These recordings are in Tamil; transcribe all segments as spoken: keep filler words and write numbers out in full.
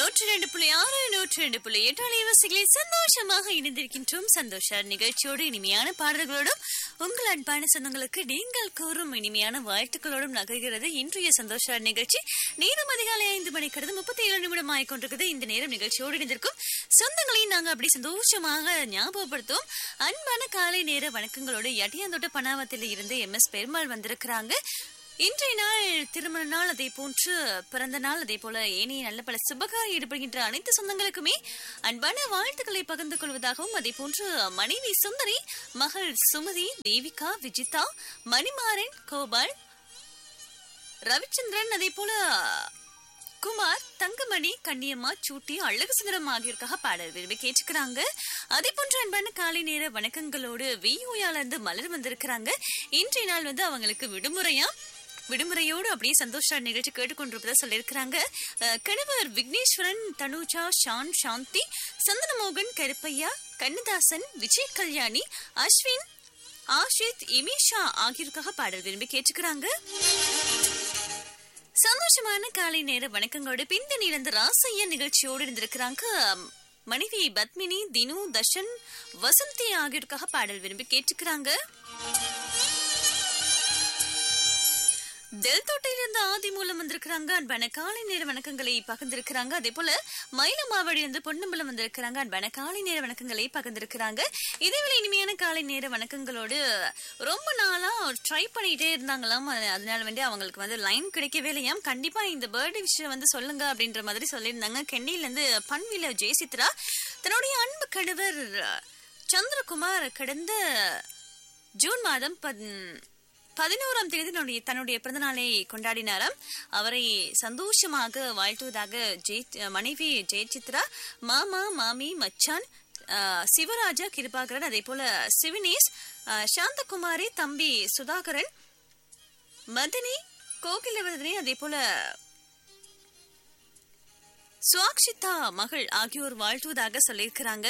நூற்றி ரெண்டு புள்ளி ஆறு நூற்றி ரெண்டு புள்ளி எட்டு அலைவரிசைகளில் சந்தோஷமாக இணைந்திருக்கின்றோம். சந்தோஷ நிகழ்ச்சியோடு இனிமையான பாடல்களோடும் உங்கள் அன்பான சொந்தங்களுக்கு நீங்கள் கூறும் இனிமையான வாழ்த்துக்களோடும் நகர்கிறது இன்றைய சந்தோஷ நிகழ்ச்சி. நேரம் அதிகாலை ஐந்து மணிக்கிறது முப்பத்தி ஏழு நிமிடம் ஆகிக்கொண்டிருக்கிறது. இந்த நேரம் நிகழ்ச்சியோடு இணைந்திருக்கும் சொந்தங்களையும் நாங்கள் அப்படி சந்தோஷமாக ஞாபகப்படுத்தும். அன்பான காலை நேர வணக்கங்களோடு எட்டியாந்தோட்ட பனாவத்தில் இருந்து எம் எஸ் பெருமாள் வந்திருக்கிறாங்க. இன்றைய நாள் திருமண நாள், அதே போன்று பிறந்த நாள், அதே போல ஏனைய நல்ல பல சுபகாரி ஈடுபடுகின்ற அனைத்து சொந்தங்களுக்குமே அன்பான வாழ்த்துக்களை பகிர்ந்து கொள்வதாகவும், அதே போன்று மனைவி சுந்தரி, மகள் சுமதி, தேவிகா, விஜிதா, மணிமாறன், கோபால், ரவிச்சந்திரன், அதே போல குமார், தங்கமணி, கண்ணியம்மா, சூட்டி, அழகு சுந்தரம் ஆகியோருக்காக பாடல் விரும்பி கேட்டுக்கிறாங்க. அதே போன்ற அன்பான காலை நேர வணக்கங்களோடு வியூயால இருந்து மலர் வந்திருக்கிறாங்க. இன்றைய நாள் வந்து அவங்களுக்கு விடுமுறையா விடுமுறையோடு அப்படியே சந்தோஷ நிகழ்ச்சி கேட்டுக்கொண்டிருப்பதா சொல்லியிருக்கிறாங்க. கணவர் விக்னேஸ்வரன், தனுஜா, ஷான், சாந்தி, சந்தனமோகன், கருப்பையா, கண்ணதாசன், விஜய் கல்யாணி, அஸ்வின், ஆஷித், இமேஷா ஆகியோருக்காக பாடல் விரும்பி கேட்டுக்கிறாங்க. சந்தோஷமான காலை நேர வணக்கங்களோடு பிந்தணி இருந்து ராசையா நிகழ்ச்சியோடு இருந்திருக்கிறாங்க. மனைவி பத்மினி, தினு, தர்ஷன், வசந்தி ஆகியோருக்காக பாடல் விரும்பி கேட்டுக்கிறாங்க. தெல்தோட்டையிலிருந்து ஆதி மூலம் வந்திருக்கிறாங்க. அன்பான காலை நேர வணக்கங்களை பகிர்ந்திருக்கிறாங்க. அதே போல மயிலமாவடி இருந்து பொன்னம்பலம் வந்திருக்கிறாங்க. அன்பான காலை நேர வணக்கங்களை பகிர்ந்திருக்கிறாங்க. இதேவேளை இனிமையான காலை நேர வணக்கங்களோடு ரொம்ப நாளா ட்ரை பண்ணிட்டே இருந்தாங்களாம். அதனால வந்து அவங்களுக்கு வந்து லைன் கிடைக்கவே இல்லையாம். கண்டிப்பா இந்த பர்த்டே விஷயம் வந்து சொல்லுங்க அப்படின்ற மாதிரி சொல்லியிருந்தாங்க. கெண்டியில இருந்து பன்வில ஜெயசித்ரா தன்னுடைய அன்பு கணவர் சந்திரகுமார் கடந்த ஜூன் மாதம் பதினோராம் தேதி தன்னுடைய பிறந்த நாளை கொண்டாடினாராம். அவரை சந்தோஷமாக வாழ்த்துவதாக ஜெய் மனைவி ஜெயசித்ரா, மாமா, மாமி, மச்சான், சிவராஜா, கிருபாகரன், அதே போல சிவனேஷ், சாந்தகுமாரி, தம்பி சுதாகரன், மதினி, கோகிலவர்தனி, அதே போல சுவாக்ஷிதா மகள் ஆகியோர் வாழ்த்துவதாக சொல்லியிருக்கிறாங்க.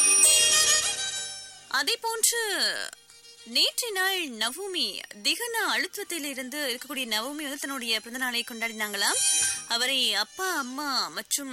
அதே போன்று நேற்று நாள் நவமி திகனா அழுத்தத்தில் இருந்து இருக்கக்கூடிய நவமி வந்து தன்னுடைய பிறந்த நாளை கொண்டாடினாங்களாம். அவரை அப்பா, அம்மா மற்றும்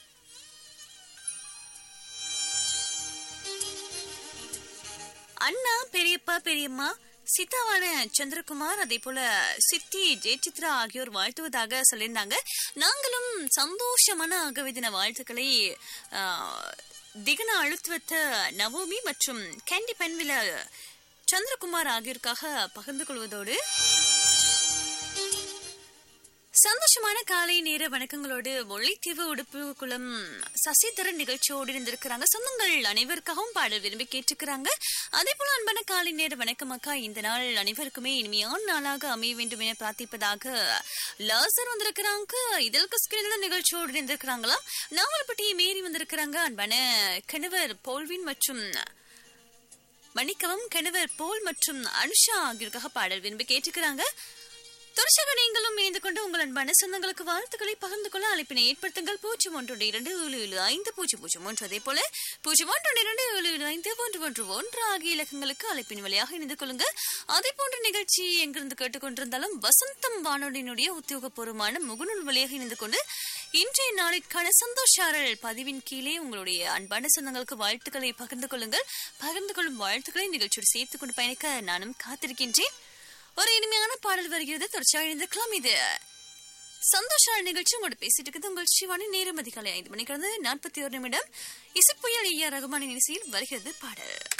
அண்ணா, பெரியப்பா, பெரியம்மா, சித்தாவான சந்திரகுமார், அதே போல சித்தி ஜெயசித்ரா ஆகியோர் வாழ்த்துவதாக சொல்லியிருந்தாங்க. நாங்களும் சந்தோஷமான ஆகவே தின வாழ்த்துக்களை திகனா அழுத்துவத்த நவோமி மற்றும் கேண்டி பென்வில சந்திரகுமார் ஆகியோருக்காக பகிர்ந்து கொள்வதோடு சந்தோஷமான காலை நேர வணக்கங்களோடு முல்லைத்தீவு உடுப்பு குளம் சசிதரன் நிகழ்ச்சியோடு இருந்திருக்கிறாங்க. சொந்தங்கள் அனைவருக்காகவும் பாடல் விரும்பி கேட்டுக்கிறாங்க. அதே போல அன்பான காலை நேர வணக்கம் அக்கா, இந்த நாள் அனைவருக்குமே இனிமையான நாளாக அமைய வேண்டும் என பிரார்த்திப்பதாக லாசர் வந்திருக்கிறாங்க. இதற்கு ஸ்கிரீன்ல நிகழ்ச்சியோடு இருந்திருக்கிறாங்களா. நாவல்பட்டி மேரி வந்திருக்கிறாங்க. அன்பான கணவர் போல்வின் மற்றும் மணிக்கவும் கணவர் போல் மற்றும் அனுஷா ஆகியோருக்காக பாடல் விரும்பி கேட்டுக்கிறாங்க. தொடர்ச்சியாக நீங்களும் இணைந்து கொண்டு உங்கள் அன்பான சொந்தங்களுக்கு வாழ்த்துக்களை பகிர்ந்து கொள்ள அழைப்பினை ஏற்படுத்துங்கள். பூஜ்ஜியம் ஒன்று இரண்டு ஏழு ஏழு ஐந்து பூஜ்ஜியம் பூஜ்ஜியம் ஒன்று, அதே போல பூஜ்ஜியம் ஒன்று இரண்டு ஏழு ஏழு ஐந்து ஒன்று ஒன்று ஒன்று ஆகிய இலக்கங்களுக்கு அழைப்பின் வழியாக இணைந்து கொள்ளுங்க. அதே போன்ற நிகழ்ச்சி எங்கிருந்து கேட்டுக்கொண்டிருந்தாலும் வசந்தம் வானொலியினுடைய உத்தியோகபூர்வமான முகநூல் வழியாக இணைந்து கொண்டு இன்றைய நாளிற்கான சந்தோஷாரல் பதிவின் கீழே உங்களுடைய அன்பான சொந்தங்களுக்கு வாழ்த்துக்களை பகிர்ந்து கொள்ளுங்கள். பகிர்ந்து கொள்ளும் வாழ்த்துக்களை நிகழ்ச்சியோடு சேர்த்துக் கொண்டு பயணிக்க நானும் காத்திருக்கின்றேன். ஒரு இனிமையான பாடல் வருகிறது, தொடர்ச்சியாக இணைந்திருக்கலாம். இது சந்தோஷான நிகழ்ச்சி. உங்களோட பேசிட்டு இருக்குது உங்கள் சிவானி. நேரம் அதிகாலை ஐந்து மணிக்கு நாற்பத்தி ஒரு நிமிடம். இசைப்புயல் ஐயா ரகுமானின் இசையில் வருகிறது பாடல்.